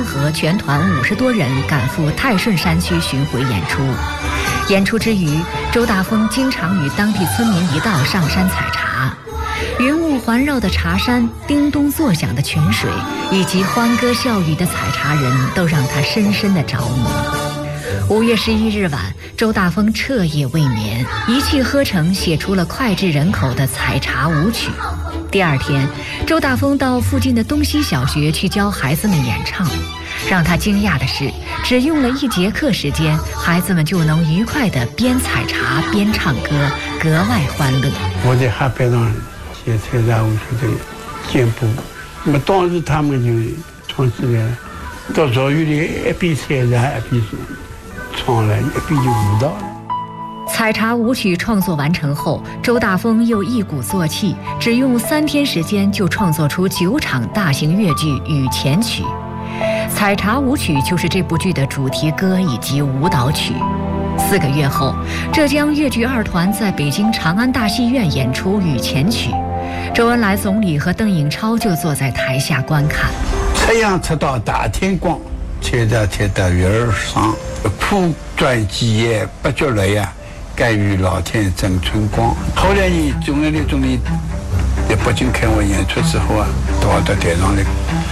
和全团50多人赶赴泰顺山区巡回演出。演出之余，周大风经常与当地村民一道上山采茶。云雾环绕的茶山，叮咚作响的泉水，以及欢歌笑语的采茶人，都让他深深的着迷。5月11日晚，周大风彻夜未眠，一气呵成写出了脍炙人口的《采茶舞曲》。第二天，周大风到附近的东西小学去教孩子们演唱。让他惊讶的是，只用了1节课时间，孩子们就能愉快地边采茶边唱歌，格外欢乐。 我在海边上写采茶舞曲的简谱，那么当时他们就唱起来了，到赵玉里一边采茶一边唱了，一边就舞蹈了。 采茶舞曲创作完成后，周大风又一鼓作气，只用3天时间就创作出9场大型越剧《雨前曲》。采茶舞曲就是这部剧的主题歌以及舞蹈曲。4个月后，浙江越剧2团在北京长安大戏院演出《雨前曲》，周恩来总理和邓颖超就坐在台下观看。 出洋出到大天光，采得月儿上，苦转几夜不觉累呀，甘与老天争春光。后来呢，中央的总理在北京开完演出之后啊，到台上来。